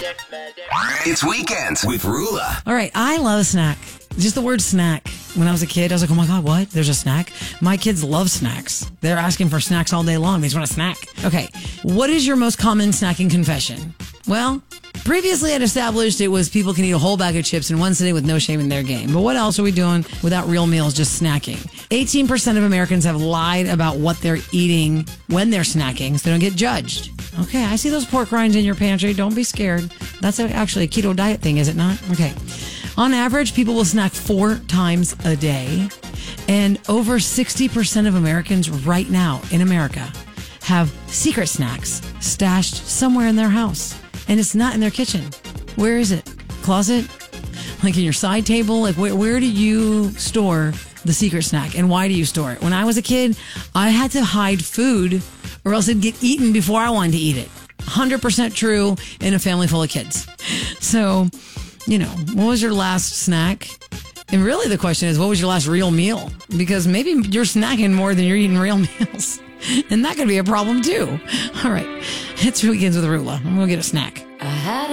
It's Weekends with Rula. All right, I love a snack. Just the word snack. When I was a kid, I was like, oh my God, what? There's a snack? My kids love snacks. They're asking for snacks all day long. They just want a snack. Okay, what is your most common snacking confession? Well, previously I'd established it was people can eat a whole bag of chips in one sitting with no shame in their game. But what else are we doing without real meals, just snacking? 18% of Americans have lied about what they're eating when they're snacking so they don't get judged. Okay, I see those pork rinds in your pantry. Don't be scared. That's actually a keto diet thing, is it not? Okay. On average, people will snack 4 times a day. And over 60% of Americans right now in America have secret snacks stashed somewhere in their house. And it's not in their kitchen. Where is it? Closet? Like in your side table? Like where do you store the secret snack? And why do you store it? When I was a kid, I had to hide food or else it'd get eaten before I wanted to eat it. 100% true in a family full of kids. So, what was your last snack? And really the question is, what was your last real meal? Because maybe you're snacking more than you're eating real meals. And that could be a problem too. All right. It's Weekends with Rula. I'm going to get a snack.